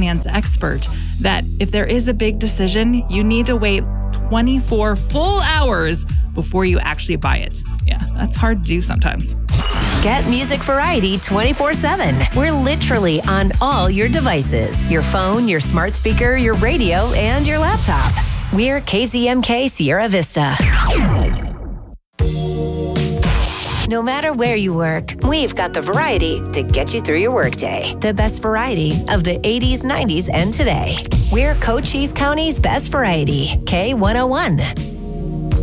finance expert that if there is a big decision, you need to wait 24 full hours before you actually buy it. Yeah, that's hard to do sometimes. Get music variety 24/7. We're literally on all your devices. Your phone, your smart speaker, your radio, and your laptop. We're KZMK Sierra Vista. No matter where you work, we've got the variety to get you through your workday. The best variety of the 80s, 90s, and today. We're Cochise County's best variety. K101.